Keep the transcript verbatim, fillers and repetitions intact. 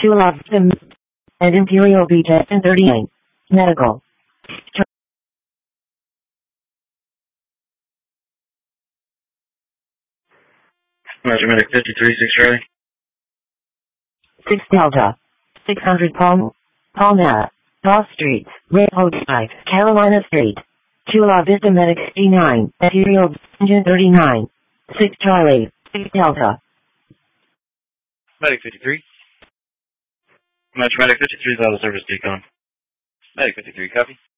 Chula Vista and Imperial Beach at ten thirty-nine. Medical. Roger, Medic fifty-three, six Charlie. six Delta. six hundred Palm, Palma, Doss Street, Railroad Drive, Carolina Street. Chula Vista Medic eighty-nine, Imperial Engine thirty-nine. six Charlie, six Delta. Medic fifty-three. Roger, Medic fifty-three is out of service, decon. Medic fifty-three, copy.